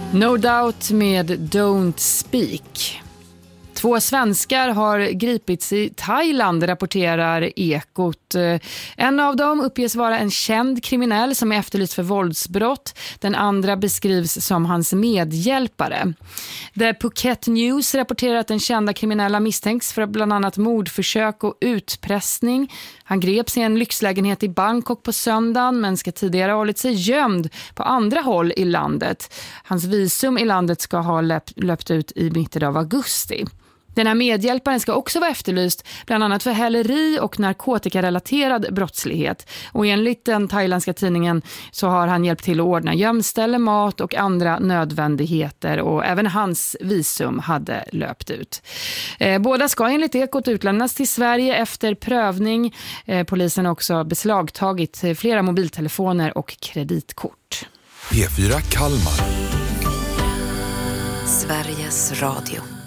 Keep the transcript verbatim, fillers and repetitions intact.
No Doubt med Don't Speak. Två svenskar har gripits i Thailand, rapporterar Ekot. En av dem uppges vara en känd kriminell som är efterlyst för våldsbrott. Den andra beskrivs som hans medhjälpare. The Phuket News rapporterar att den kända kriminella misstänks för bland annat mordförsök och utpressning. Han greps i en lyxlägenhet i Bangkok på söndagen men ska tidigare ha hållit sig gömd på andra håll i landet. Hans visum i landet ska ha löpt, löpt ut i mitten av augusti. Den här medhjälparen ska också vara efterlyst bland annat för häleri och narkotikarelaterad brottslighet. Och enligt den thailändska tidningen så har han hjälpt till att ordna gömställe, mat och andra nödvändigheter, och även hans visum hade löpt ut. Eh, båda ska enligt Ekot utlämnas till Sverige efter prövning. Eh, polisen har också beslagtagit flera mobiltelefoner och kreditkort. P fyra Kalmar. Sveriges Radio.